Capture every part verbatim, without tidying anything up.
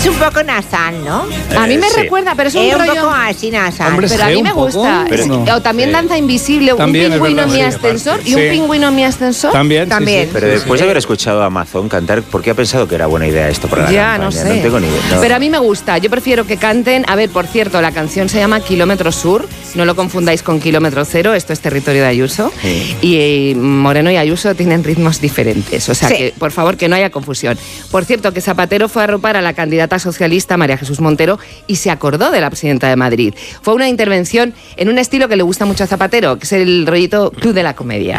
Es un poco nasal, ¿no? Eh, A mí me sí. recuerda, pero es un Es un rollo... poco así nasal. Hombre, Pero a sí, mí un me poco, gusta. pero Es- no. O también Sí. Danza Invisible, También un es pingüino verdad, mi sí, ascensor aparte. y un Sí. pingüino mi ascensor. También, sí, También. sí. Pero después de haber escuchado a Amazon cantar, ¿por qué ha pensado que era buena idea esto para la Ya, no campaña? sé. No tengo ni idea. No. Pero a mí me gusta. Yo prefiero que canten. A ver, por cierto, la canción se llama Kilómetro Sur. No lo confundáis con Kilómetro Cero. Esto es territorio de Ayuso. Sí. Y eh, Moreno y Ayuso tienen ritmos diferentes. O sea Sí. que, por favor, que no haya confusión. Por cierto, que Zapatero fue a arropar a la candidata socialista María Jesús Montero y se acordó de la presidenta de Madrid. Fue una intervención en un estilo que le gusta mucho a Zapatero, que es el rollito Club de la Comedia.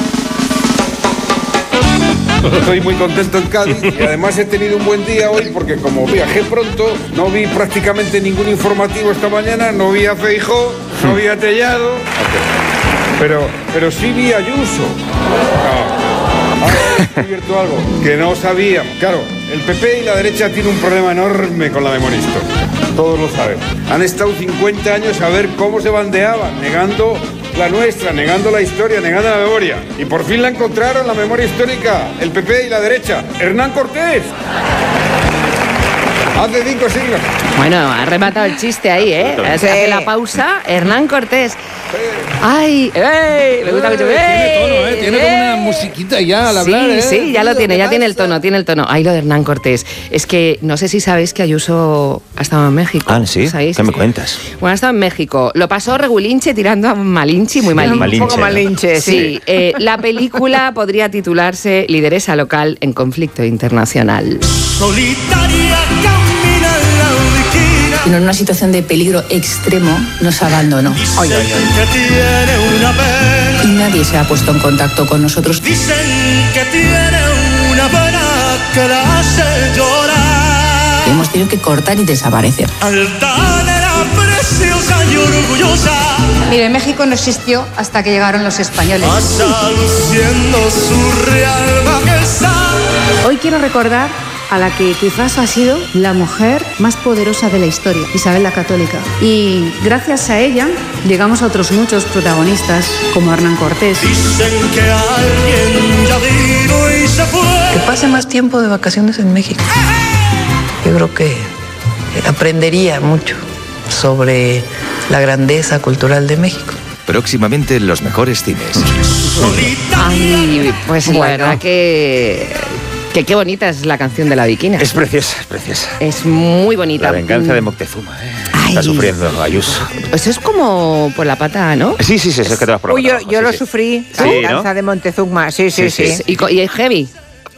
Estoy muy contento en Cádiz y además he tenido un buen día hoy porque como viajé pronto, no vi prácticamente ningún informativo esta mañana, no vi a Feijóo, no vi a Tellado, pero, pero sí vi a Ayuso. No. Ahora he descubierto algo que no sabíamos. Claro, el P P y la derecha tienen un problema enorme con la memoria histórica. Todos lo saben. Han estado cincuenta años a ver cómo se bandeaban, negando la nuestra, negando la historia, negando la memoria. Y por fin la encontraron, la memoria histórica, el P P y la derecha. Hernán Cortés. Hace cinco siglos. Bueno, ha rematado el chiste ahí, ¿eh? Sí. Hace la pausa, Hernán Cortés. ¡Ay! ¡Ey! Me gusta mucho. Tiene tono, ¿eh? ¡Ey! Tiene como una ¡Ey! musiquita ya al hablar, Sí, ¿eh? sí, ya lo Tío, tiene, ¿qué ya tiene el pasa? tono, tiene el tono. Ay, lo de Hernán Cortés. Es que no sé si sabéis que Ayuso ha estado en México. Ah, ¿sí? ¿Sabéis? ¿Qué me cuentas? Bueno, ha estado en México. Lo pasó regulinche tirando a Malinche, muy malinche. Malinche, Un poco ¿no? malinche, sí. Sí, eh, la película podría titularse Lideresa local en conflicto internacional. Solitaria camina la ubiquina. En una situación de peligro extremo nos abandonó. Dicen que tiene una pena. Y nadie se ha puesto en contacto con nosotros. Dicen que tiene una pena que la hace llorar. Hemos tenido que cortar y desaparecer. Altanera, preciosa y orgullosa. Mire, México no existió hasta que llegaron los españoles. Pasa luciendo su real majestad. Hoy quiero recordar a la que quizás ha sido la mujer más poderosa de la historia, Isabel la Católica. Y gracias a ella llegamos a otros muchos protagonistas, como Hernán Cortés. Dicen que alguien ya vino y se fue. Que pase más tiempo de vacaciones en México. Yo creo que aprendería mucho sobre la grandeza cultural de México. Próximamente en los mejores cines. Ay, pues la Bueno. verdad que, que qué bonita es la canción de la Viquina. Es preciosa, es preciosa. Es muy bonita. La venganza de Moctezuma, ¿eh? Ay. Está sufriendo Ayuso. Eso es como por la pata, ¿no? Sí, sí, sí, es que te lo has probado. Uy, yo, yo lo sufrí, la Sí, venganza ¿no? de Montezuma. Sí, sí, Sí, sí. sí. Y, co- y es heavy.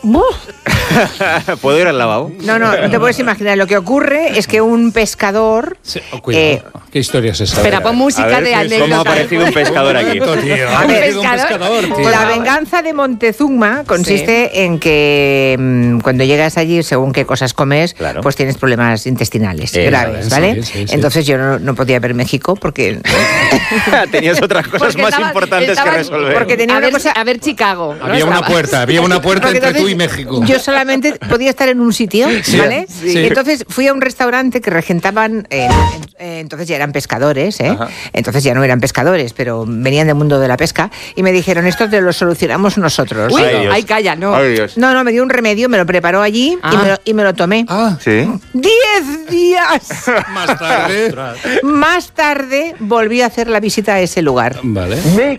¿Puedo ir al lavabo? No, no, no te puedes imaginar. Lo que ocurre es que un pescador... Sí, oh, cuidado. eh, ¿Qué historia es esa? Espera, pon A música ver, de ¿cómo anécdota. ha aparecido un pescador aquí? Tío, ha A ver, aparecido un pescador. pescador, tío. La venganza de Montezuma consiste en que mm, cuando llegas allí, según qué cosas comes, Claro. pues tienes problemas intestinales Eh, graves, sí, ¿vale? sí, sí. Entonces yo no, no podía ver México porque, Tenías otras cosas Porque más estaba- importantes estaba- que resolver. porque tenía a, una ver, cosa... a ver Chicago. ¿no? Había una Estaba- puerta, había una puerta Porque entre tú y entonces México. Yo solamente podía estar en un sitio, Sí, ¿vale? sí. Entonces fui a un restaurante que regentaban, eh, eh, entonces ya eran pescadores, ¿eh? Ajá. Entonces ya no eran pescadores, pero venían del mundo de la pesca y me dijeron, esto te lo solucionamos nosotros. Uy, Ay, Dios. ay, calla, no. Ay, Dios. No, no, me dio un remedio, me lo preparó allí y, Ah. me lo, y me lo tomé. Ah, ¿Sí? ¡Diez días! más tarde. Más tarde volví a hacer la visita a ese lugar. Vale.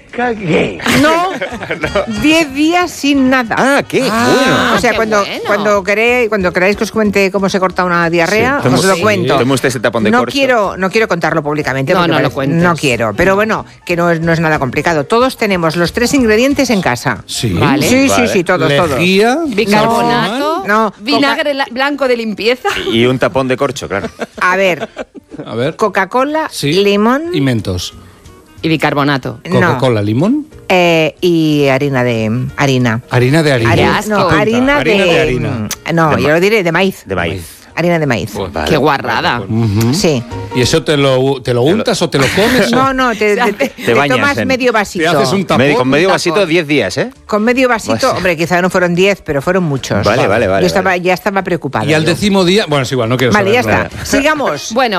No, diez días sin nada. Ah, qué bueno. O sea, qué cuando, bueno. cuando, queréis, cuando queráis que os cuente cómo se corta una diarrea, Sí, os lo sí. cuento. Tome usted ese tapón de no corcho. quiero, no quiero contarlo públicamente. No, porque no lo parece- cuentes. No quiero, pero bueno, que no es, no es nada complicado. Todos tenemos los tres ingredientes en casa. Sí. Vale. Sí, Vale. sí, sí, todos, todos. Lejía, Bicarbonato, No, vinagre la- blanco de limpieza. Y un tapón de corcho, claro. A ver, A ver. Coca-Cola, Sí. limón Y mentos. Y bicarbonato. no, Coca-Cola, limón. eh, y harina de harina. Harina de harina. Harina, asco. no, Apunta. harina, Harina de, de harina. No, De yo ma- lo diré de maíz. De maíz. Harina de maíz. Vale. Qué guarrada. Ujú. Sí. ¿Y eso te lo, te lo untas o te lo comes? o- No, no, te, te- te- te bañas tomas en- medio Te vasito. haces un tapón. Medi- con medio un vasito, tapón. diez días, ¿eh? Con medio vasito, Pues- hombre, quizá no fueron diez, pero fueron muchos. Vale, vale, vale, Yo estaba, vale. ya estaba preocupada. Y al yo. décimo día. Bueno, es igual, no quiero Vale, ya saberlo. está. Sigamos. Bueno,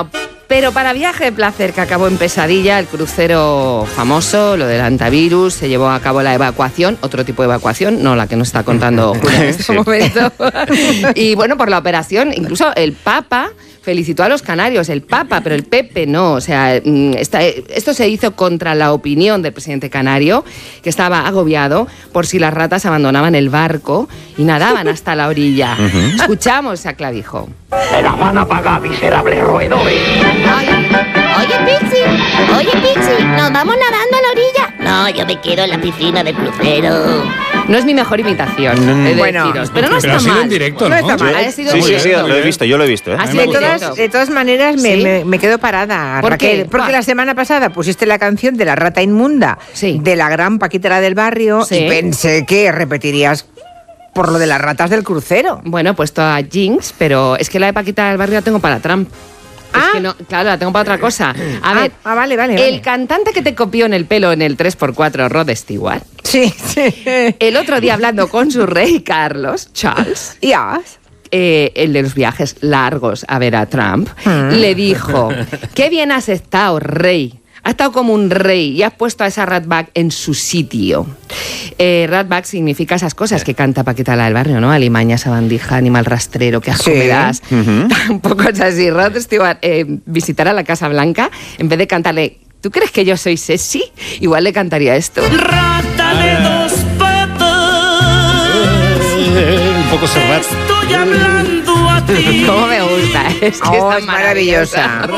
Pero para viaje de placer que acabó en pesadilla, el crucero famoso, lo del antivirus, se llevó a cabo la evacuación, otro tipo de evacuación, no la que nos está contando Julia en este Sí. momento. Y bueno, por la operación, incluso el Papa felicitó a los canarios, el Papa, pero el Pepe no. O sea, esta, esto se hizo contra la opinión del presidente canario, que estaba agobiado por si las ratas abandonaban el barco y nadaban hasta la orilla. Uh-huh. Escuchamos a Clavijo. ¡Me la van a pagar, miserables roedores! Oye, oye, Pixi, oye, Pixi, ¿nos vamos nadando a la orilla? No, yo me quiero en la piscina del crucero. No es mi mejor imitación, Mm, he de bueno, deciros, pero no pero está ha sido mal. en directo, ¿no? No está mal. Ha sido Sí, en sí, sí, directo. lo he visto, yo lo he visto. ¿eh? Ha sido De en todas, directo. de todas maneras, me, ¿Sí? me, me quedo parada, ¿Por Raquel, qué? porque Va. la semana pasada pusiste la canción de La rata inmunda, Sí. de la gran Paquita del barrio, Sí. y pensé que repetirías por lo de las ratas del crucero. Bueno, he puesto a Jinx, pero es que la de Paquita del barrio la tengo para Trump. Es Ah. que no, claro, la tengo para otra cosa. A Ah, ver, ah, vale, vale, el vale. cantante que te copió en el pelo en el tres por cuatro, Rod Stewart, Sí, sí. el otro día hablando con su rey Carlos, Charles, Ya. eh, el de los viajes largos a ver a Trump, Mm. le dijo, qué bien has estado, rey. Has estado como un rey y has puesto a esa ratback en su sitio. Eh, ratback significa esas cosas que canta Paquita la del barrio, ¿no? Alimaña, sabandija, animal rastrero, que asco Sí. me das. Ujú. Tampoco es así. Rod Stewart eh, visitará la Casa Blanca, en vez de cantarle, ¿tú crees que yo soy sexy? Igual le cantaría esto. Rata de dos patas, Un poco serrat. estoy hablando a ti. ¿Cómo me gusta? Es que Oh, está es maravillosa.